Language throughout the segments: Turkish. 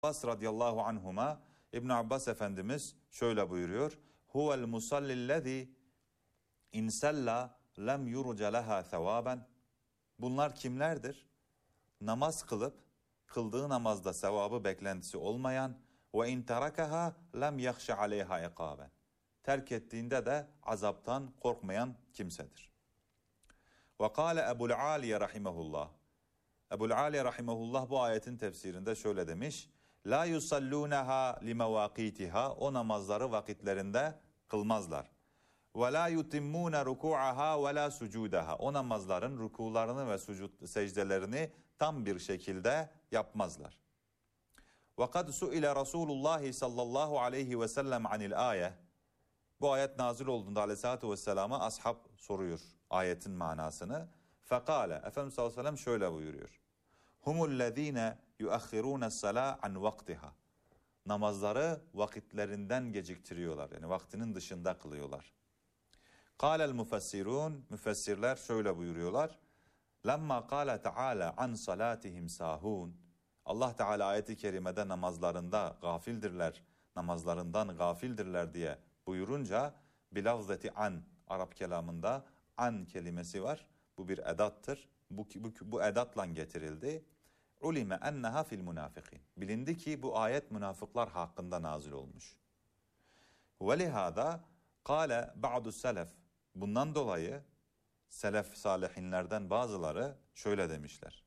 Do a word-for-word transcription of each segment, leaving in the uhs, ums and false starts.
Abbas radıyallahu anhuma, İbn Abbas Efendimiz şöyle buyuruyor. Huvel musallillezî insella lem yurca leha sevaben. Bunlar kimlerdir? Namaz kılıp kıldığı namazda sevabı beklentisi olmayan ve in terakaha lem yahşa aleyha ikaben. Terk ettiğinde de azaptan korkmayan kimsedir. Ve kâle Ebul Aliye rahimehullah. Ebul Aliye rahimehullah bu ayetin tefsirinde şöyle demiş. La yusallunaha limevaqitiha. O namazları vakitlerinde kılmazlar. Ve la yutimmuna ruku'aha ve la sucudaha. O namazların rukularını ve sucud secdelerini tam bir şekilde yapmazlar. Ve kad suile Resulullah sallallahu aleyhi ve sellem anil ayet. Bu ayet nazil olduğunda aleyhissalatü vesselama ashab soruyor ayetin manasını. Fekale, Efendimiz sallallahu aleyhi ve sellem şöyle buyuruyor. Humullezine yuakhiruna as-sala an vaktiha. Namazları vakitlerinden geciktiriyorlar. Yani vaktinin dışında kılıyorlar. Kâlel müfessirun, müfessirler şöyle buyuruyorlar. Lemma kâle teâlâ an salatihim sahun. Allah Teala ayeti kerimede namazlarında gafildirler, namazlarından gafildirler diye buyurunca bilafzeti an, Arap kelamında an kelimesi var. Bu bir edattır. Bu, bu, bu edatla getirildi. Ulime enneha fil münafikin. Bilindi ki bu ayet münafıklar hakkında nazil olmuş. Ve lihada kâle ba'du selef. Bundan dolayı selef salihinlerden bazıları şöyle demişler.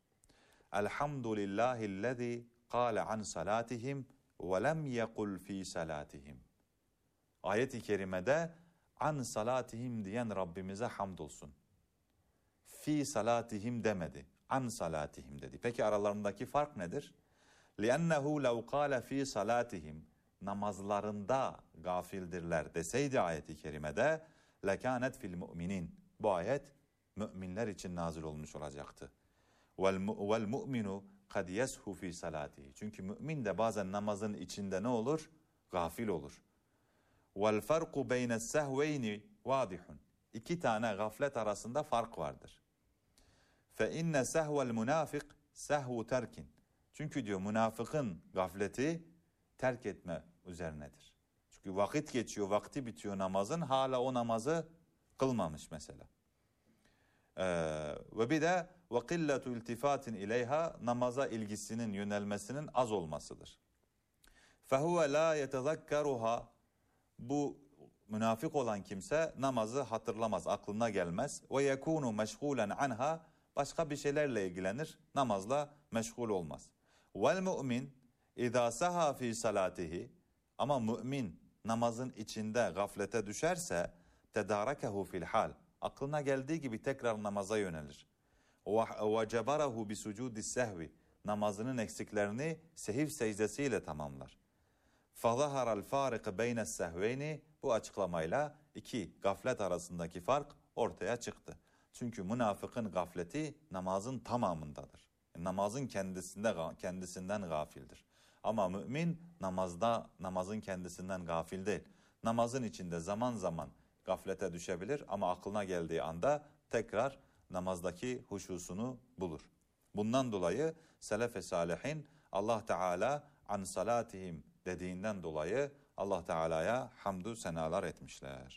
Elhamdülillahillezî kâle an salatihim ve lem yekul fî salatihim. Ayet-i kerimede an salatihim diyen Rabbimize hamdolsun. Fi salatihim demedi. An salatihim dedi. Peki aralarındaki fark nedir? لِأَنَّهُ لَوْ قَالَ ف۪ي salatihim. Namazlarında gafildirler deseydi ayeti kerimede لَكَانَتْ fil müminin. Bu ayet müminler için nazil olmuş olacaktı. وَالْمُؤْمِنُ قَدْ يَسْهُ ف۪ي salatihi. Çünkü mümin de bazen namazın içinde ne olur? Gafil olur. وَالْفَرْقُ بَيْنَ السَّهْوَيْنِ وَاضِحٌ. İki tane gaflet arasında fark vardır. فَاِنَّ سَهْوَ الْمُنَافِقِ سَهْوُ terkin. Çünkü diyor münafıkın gafleti terk etme üzerinedir. Çünkü vakit geçiyor, vakti bitiyor namazın, hala o namazı kılmamış mesela. Ee, ve bir de وَقِلَّةُ اِلْتِفَاتٍ اِلَيْهَا. Namaza ilgisinin, yönelmesinin az olmasıdır. فَهُوَ لَا يَتَذَكَّرُهَا. Bu münafık olan kimse namazı hatırlamaz, aklına gelmez. وَيَكُونُ مَشْغُولًا عَنْهَا. Başka bir şeylerle ilgilenir, namazla meşgul olmaz. وَالْمُؤْمِنْ اِذَا سَهَا ف۪ي salatihi. Ama mümin namazın içinde gaflete düşerse تَدَارَكَهُ fil hal. Aklına geldiği gibi tekrar namaza yönelir. وَجَبَرَهُ بِسُجُودِ السَّهْوِ. Namazının eksiklerini sehiv secdesiyle tamamlar. فَظَهَرَ الْفَارِقِ بَيْنَ السَّهْوَيْنِ. Bu açıklamayla iki gaflet arasındaki fark ortaya çıktı. Çünkü münafıkın gafleti namazın tamamındadır. Namazın kendisinde kendisinden gafildir. Ama mümin namazda namazın kendisinden gafil değil. Namazın içinde zaman zaman gaflete düşebilir ama aklına geldiği anda tekrar namazdaki huşusunu bulur. Bundan dolayı selef-i salihin Allah Teala an salatihim dediğinden dolayı Allah Teala'ya hamdü senalar etmişler.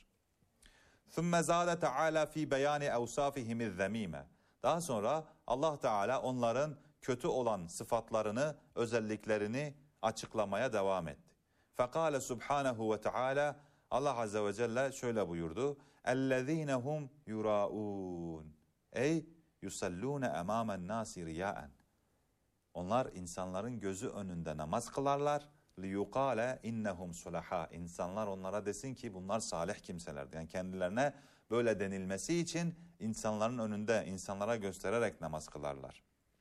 ثُمَّ زَادَ تَعَالَى ف۪ي بَيَانِ اَوْسَافِهِمِ الذَّم۪يمَ. Daha sonra Allah Teala onların kötü olan sıfatlarını, özelliklerini açıklamaya devam etti. فَقَالَ سُبْحَانَهُ وَتَعَالَى. Allah Azze ve Celle şöyle buyurdu. اَلَّذ۪ينَ هُمْ يُرَاءُونَ. Ey يُسَلُّونَ اَمَامَ النَّاسِ رِيَاءً. Onlar insanların gözü önünde namaz kılarlar. لِيُقَالَ اِنَّهُمْ سُلَحَا. İnsanlar onlara desin ki bunlar salih kimselerdir. Yani kendilerine böyle denilmesi için insanların önünde, insanlara göstererek namaz kılarlar.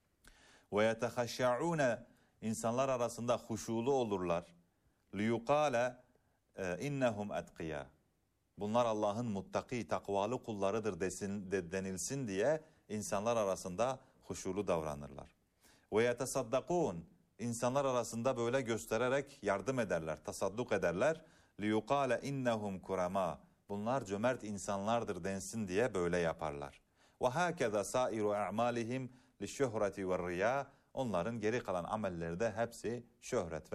وَيَتَخَشَّعُونَ. İnsanlar arasında huşulu olurlar. لِيُقَالَ اِنَّهُمْ اَتْقِيَا. Bunlar Allah'ın muttaki, takvalı kullarıdır desin, de, denilsin diye insanlar arasında huşulu davranırlar. وَيَتَصَدَّقُونَ. İnsanlar arasında böyle göstererek yardım ederler, tasadduk ederler. لِيُقَالَ اِنَّهُمْ كُرَمَا. Bunlar cömert insanlardır densin diye böyle yaparlar. وَهَكَذَا سَائِرُ اَعْمَالِهِمْ لِشُّهْرَةِ وَالرِّيَا. onların geri kalan amelleri de hepsi şöhret ve